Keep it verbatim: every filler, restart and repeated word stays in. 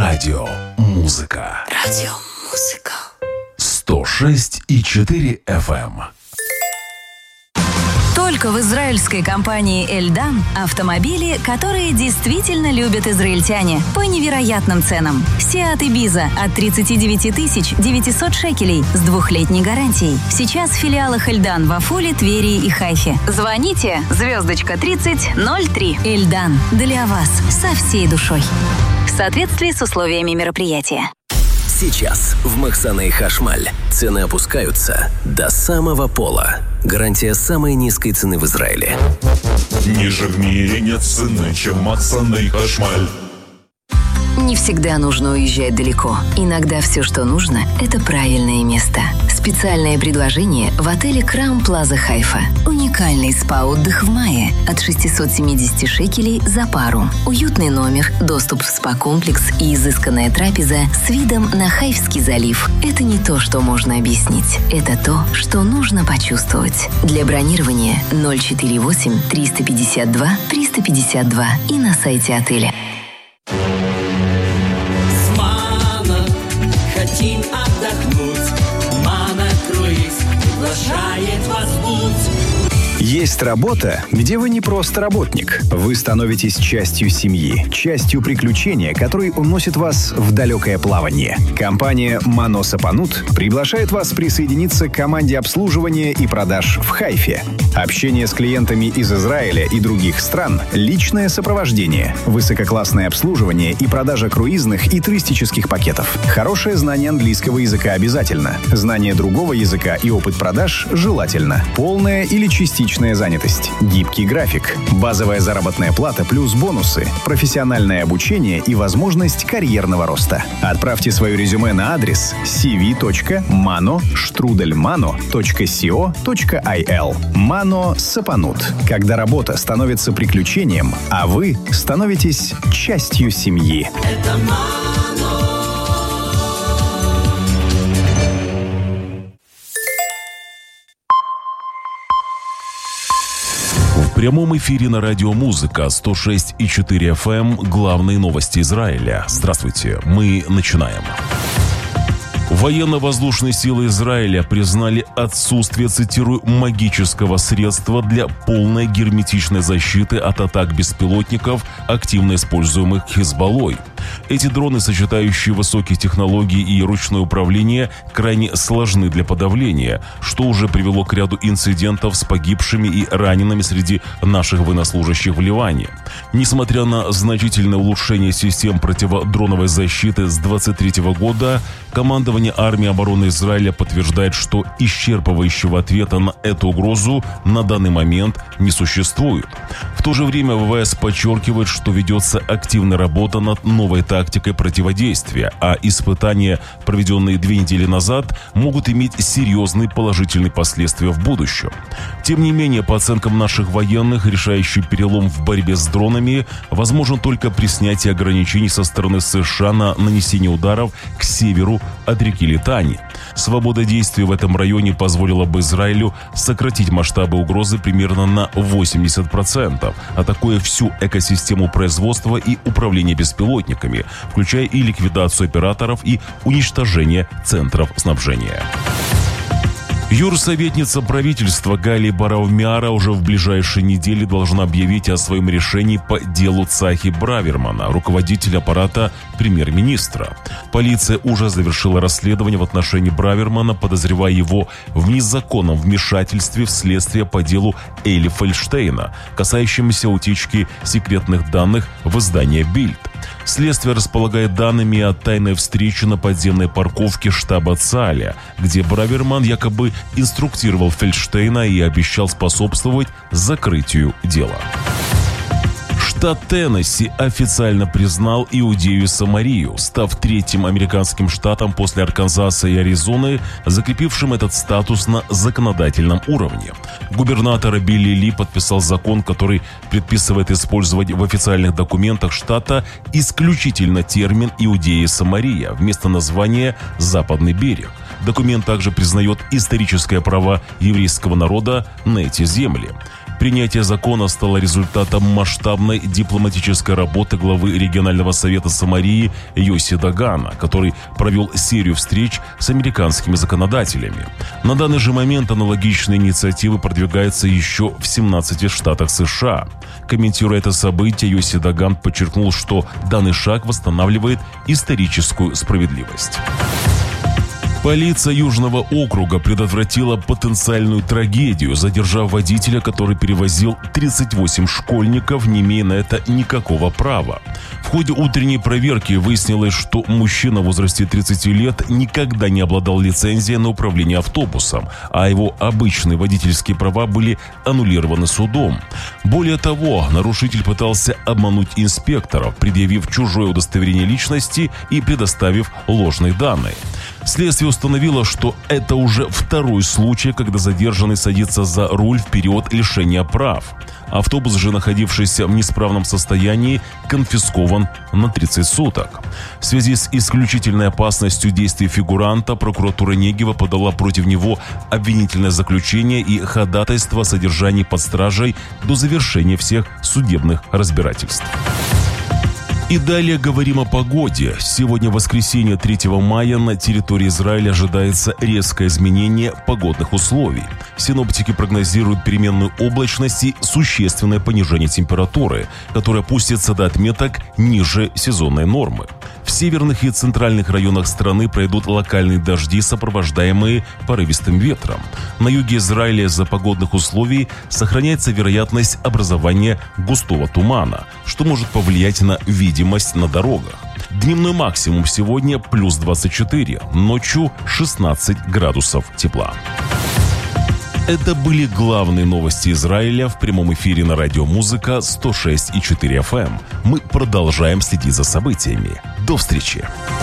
Радио Музыка. Радио Музыка. сто шесть и четыре эф эм. Только в израильской компании «Эльдан» автомобили, которые действительно любят израильтяне, по невероятным ценам. Seat Ibiza от тридцать девять тысяч девятьсот шекелей с двухлетней гарантией. Сейчас в филиалах «Эльдан» в Афуле, Твери и Хайфе. Звоните звездочка тридцать ноль три. «Эльдан» для вас со всей душой. В соответствии с условиями мероприятия. Сейчас в Махсана и Хашмаль цены опускаются до самого пола. Гарантия самой низкой цены в Израиле. Ниже в мире нет цены, чем Махсана и Хашмаль. Не всегда нужно уезжать далеко. Иногда все, что нужно, это правильное место. Специальное предложение в отеле Краун Плаза Хайфа. Уникальный спа-отдых в мае от шестьсот семьдесят шекелей за пару. Уютный номер, доступ в спа-комплекс и изысканная трапеза с видом на Хайфский залив. Это не то, что можно объяснить. Это то, что нужно почувствовать. Для бронирования ноль четыре восемь триста пятьдесят два триста пятьдесят два и на сайте отеля. Хотим отдохнуть, Мана-круиз приглашает вас в путь. Есть работа, где вы не просто работник. Вы становитесь частью семьи, частью приключения, которые уносят вас в далекое плавание. Компания «Мано Сапанут» приглашает вас присоединиться к команде обслуживания и продаж в Хайфе. Общение с клиентами из Израиля и других стран, личное сопровождение, высококлассное обслуживание и продажа круизных и туристических пакетов. Хорошее знание английского языка обязательно. Знание другого языка и опыт продаж желательно. Полная или частичная занятость. Гибкий график. Базовая заработная плата плюс бонусы. Профессиональное обучение и возможность карьерного роста. Отправьте свое резюме на адрес си ви точка мано штрудель мано точка сио точка ай эл. Мано Сапанут. Когда работа становится приключением, а вы становитесь частью семьи. Это В прямом эфире на радио Музыка сто шесть и четыре эф эм. Главные новости Израиля. Здравствуйте, мы начинаем. Военно-воздушные силы Израиля признали отсутствие, цитирую, магического средства для полной герметичной защиты от атак беспилотников, активно используемых Хизбаллой. Эти дроны, сочетающие высокие технологии и ручное управление, крайне сложны для подавления, что уже привело к ряду инцидентов с погибшими и ранеными среди наших военнослужащих в Ливане. Несмотря на значительное улучшение систем противодроновой защиты с двадцать третьего года, командование армии обороны Израиля подтверждает, что исчерпывающего ответа на эту угрозу на данный момент не существует. В то же время ВВС подчеркивает, что ведется активная работа над новой тактикой противодействия, а испытания, проведенные две недели назад, могут иметь серьезные положительные последствия в будущем. Тем не менее, по оценкам наших военных, решающий перелом в борьбе с дронами возможен только при снятии ограничений со стороны США на нанесение ударов к северу от реки Литани. Свобода действий в этом районе позволила бы Израилю сократить масштабы угрозы примерно на восемьдесят процентов, атакуя всю экосистему производства и управления беспилотниками, включая и ликвидацию операторов и уничтожение центров снабжения. Юрсоветница правительства Гали Баравмиара уже в ближайшие недели должна объявить о своем решении по делу Цахи Бравермана, руководителя аппарата премьер-министра. Полиция уже завершила расследование в отношении Бравермана, подозревая его в незаконном вмешательстве в следствие по делу Эли Фельштейна, касающемуся утечки секретных данных в издание «Бильд». Следствие располагает данными о тайной встрече на подземной парковке штаба ЦАЛЯ, где Браверман якобы инструктировал Фельштейна и обещал способствовать закрытию дела. Штат Теннесси официально признал Иудею и Самарию, став третьим американским штатом после Арканзаса и Аризоны, закрепившим этот статус на законодательном уровне. Губернатор Билли Ли подписал закон, который предписывает использовать в официальных документах штата исключительно термин «Иудея и Самария» вместо названия «Западный берег». Документ также признает историческое право еврейского народа на эти земли. Принятие закона стало результатом масштабной дипломатической работы главы регионального совета Самарии Йоси Дагана, который провел серию встреч с американскими законодателями. На данный же момент аналогичные инициативы продвигаются еще в семнадцати штатах США. Комментируя это событие, Йоси Даган подчеркнул, что данный шаг восстанавливает историческую справедливость. Полиция Южного округа предотвратила потенциальную трагедию, задержав водителя, который перевозил тридцать восемь школьников, не имея на это никакого права. В ходе утренней проверки выяснилось, что мужчина в возрасте тридцати лет никогда не обладал лицензией на управление автобусом, а его обычные водительские права были аннулированы судом. Более того, нарушитель пытался обмануть инспекторов, предъявив чужое удостоверение личности и предоставив ложные данные. Следствие установило, что это уже второй случай, когда задержанный садится за руль в период лишения прав. Автобус же, находившийся в неисправном состоянии, конфискован на тридцать суток. В связи с исключительной опасностью действий фигуранта прокуратура Негева подала против него обвинительное заключение и ходатайство о содержании под стражей до завершения всех судебных разбирательств. И далее говорим о погоде. Сегодня, в воскресенье третьего мая, на территории Израиля ожидается резкое изменение погодных условий. Синоптики прогнозируют переменную облачность и существенное понижение температуры, которое опустится до отметок ниже сезонной нормы. В северных и центральных районах страны пройдут локальные дожди, сопровождаемые порывистым ветром. На юге Израиля из-за погодных условий сохраняется вероятность образования густого тумана, что может повлиять на видимость на дорогах. Дневной максимум сегодня плюс двадцать четыре, ночью шестнадцать градусов тепла. Это были главные новости Израиля в прямом эфире на радио Музыка сто шесть и четыре эф эм. Мы продолжаем следить за событиями. До встречи!